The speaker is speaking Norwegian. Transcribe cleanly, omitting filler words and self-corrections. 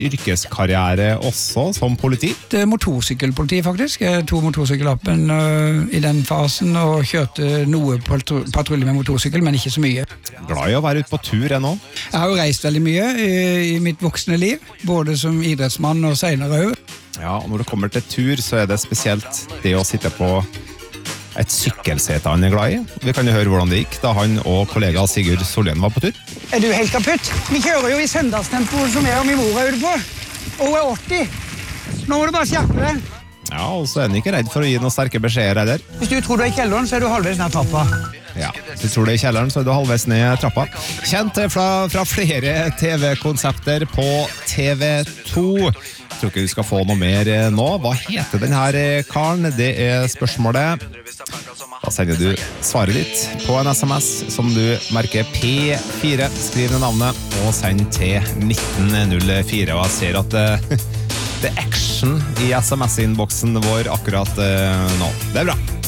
yrkeskarriere også som politi? Det motorsykkelpoliti faktisk. Jeg tok motorsykkellappen i den fasen og kjørte noe patrulje med motorsykkel, men ikke så mye. Glad i å være ute på tur ennå? Jeg har jo reist veldig mye i mitt voksne liv, både som idrettsmann og senere også. Ja, og når det kommer til tur så det spesielt det å sitte på et sykkelsete han glad i. Vi kan jo høre hvordan det gikk da han og kollega Sigurd Solén var på tur. Du helt kaputt? Vi kjører jo i søndagstempo som jeg og min mor er ute på. Og hun 80. Nå må du bare skjerpe deg. Ja, og så han ikke redd for å gi noen sterke beskjeder heller. Hvis du tror du i kjelleren, så du halvveis ned trappa. Ja, hvis du tror det i kjelleren, så du halvveis ned trappa. Kjent fra flere TV-konsepter på TV2. Jeg tror ikke du skal få noe mer nå. Hva heter denne karen? Det spørsmålet. Da sender du svaret ditt på en SMS som du merker P4. Skriv ned navnet og send til 1904. Og jeg ser at det action i SMS-innboksen vår akkurat nå. Det bra.